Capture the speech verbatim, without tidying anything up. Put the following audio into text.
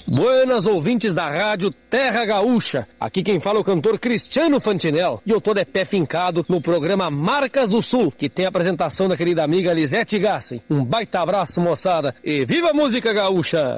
Buenas ouvintes da rádio Terra Gaúcha, aqui quem fala é o cantor Cristiano Fantinel e eu tô de pé fincado no programa Marcas do Sul, que tem a apresentação da querida amiga Lisete Gassen. Um baita abraço, moçada, e viva a música gaúcha!